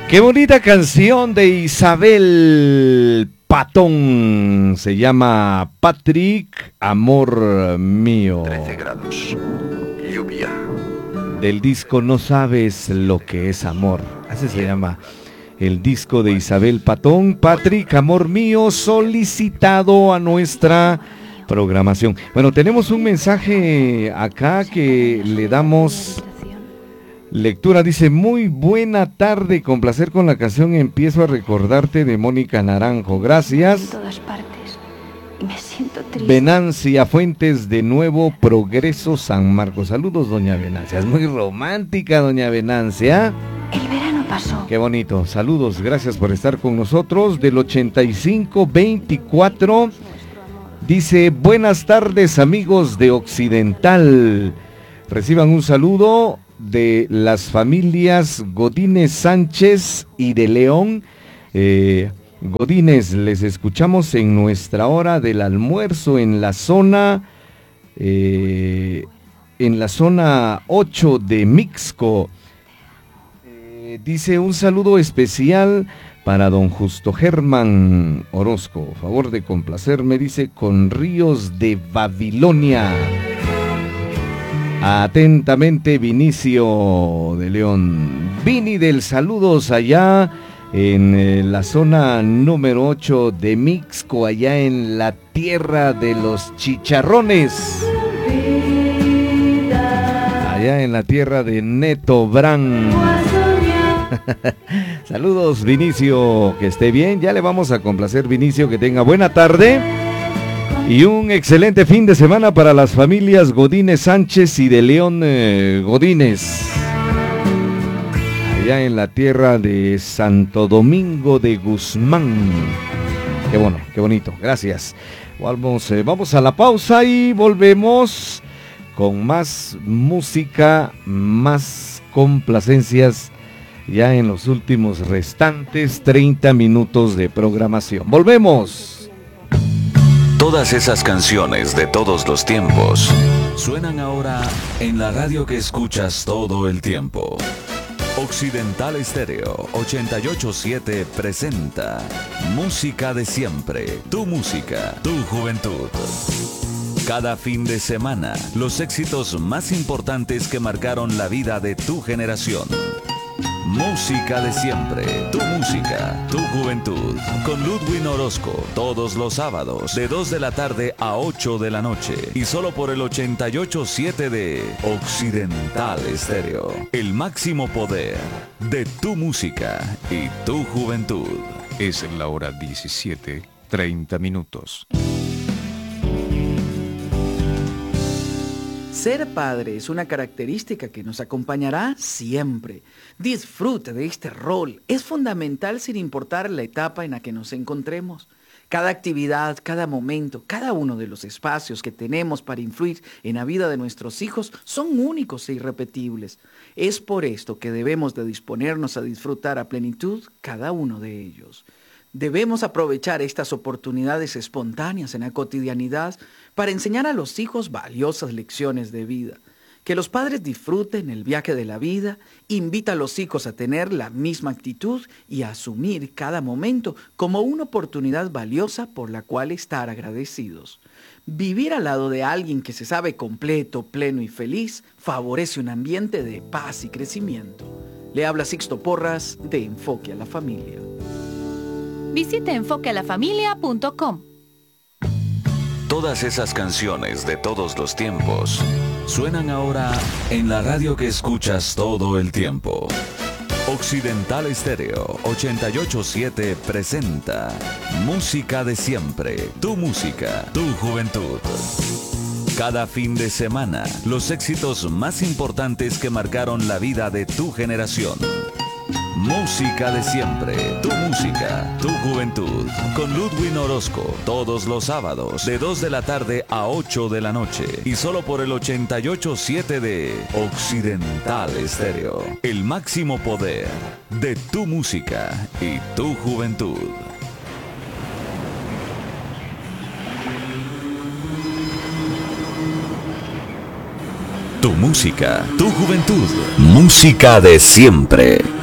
Qué bonita canción de Isabel Patón. Se llama Patrick, amor mío. 13 grados. Lluvia. Del disco No sabes lo que es amor. Así se llama el disco de Isabel Patón. Patrick, amor mío, solicitado a nuestra programación. Bueno, tenemos un mensaje acá que le damos lectura. Dice: muy buena tarde, con placer con la canción Empiezo a recordarte de Mónica Naranjo. Gracias. En todas partes. Y me siento triste. Venancia Fuentes de Nuevo Progreso, San Marcos. Saludos, doña Venancia. Es muy romántica, doña Venancia. El verano pasó. Qué bonito. Saludos, gracias por estar con nosotros. Del 8524 dice: buenas tardes, amigos de Occidental. Reciban un saludo de las familias Godínez Sánchez y de León. Godínez, les escuchamos en nuestra hora del almuerzo en la zona 8 de Mixco. Dice: un saludo especial para don Justo Germán Orozco. Favor de complacerme, dice, con Ríos de Babilonia. Atentamente, Vinicio de León. Vini del saludos allá en la zona número 8 de Mixco, allá en la tierra de los chicharrones. Allá en la tierra de Neto Brand. Saludos, Vinicio, que esté bien. Ya le vamos a complacer, Vinicio, que tenga buena tarde y un excelente fin de semana para las familias Godínez Sánchez y de León Godínez, allá en la tierra de Santo Domingo de Guzmán. Qué bueno, qué bonito, gracias. Vamos a la pausa y volvemos con más música, más complacencias ya en los últimos restantes 30 minutos de programación. ¡Volvemos! Todas esas canciones de todos los tiempos suenan ahora en la radio que escuchas todo el tiempo. Occidental Estéreo 88.7 presenta Música de Siempre, tu música, tu juventud. Cada fin de semana, los éxitos más importantes que marcaron la vida de tu generación. Música de Siempre, tu música, tu juventud. Con Ludwig Orozco, todos los sábados, de 2 de la tarde a 8 de la noche. Y solo por el 88.7 de Occidental Estéreo. El máximo poder de tu música y tu juventud. Es la hora 17:30. Ser padre es una característica que nos acompañará siempre. Disfrute de este rol. Es fundamental sin importar la etapa en la que nos encontremos. Cada actividad, cada momento, cada uno de los espacios que tenemos para influir en la vida de nuestros hijos son únicos e irrepetibles. Es por esto que debemos de disponernos a disfrutar a plenitud cada uno de ellos. Debemos aprovechar estas oportunidades espontáneas en la cotidianidad para enseñar a los hijos valiosas lecciones de vida. Que los padres disfruten el viaje de la vida, invita a los hijos a tener la misma actitud y a asumir cada momento como una oportunidad valiosa por la cual estar agradecidos. Vivir al lado de alguien que se sabe completo, pleno y feliz favorece un ambiente de paz y crecimiento. Le habla Sixto Porras de Enfoque a la Familia. Visite enfoquealafamilia.com. Todas esas canciones de todos los tiempos suenan ahora en la radio que escuchas todo el tiempo. Occidental Estéreo 88.7 presenta Música de Siempre, tu música, tu juventud. Cada fin de semana, los éxitos más importantes que marcaron la vida de tu generación. Música de Siempre, tu música, tu juventud. Con Ludwig Orozco, todos los sábados, de 2 de la tarde a 8 de la noche. Y solo por el 88.7 de Occidental Estéreo. El máximo poder de tu música y tu juventud. Tu música, tu juventud. Música de siempre.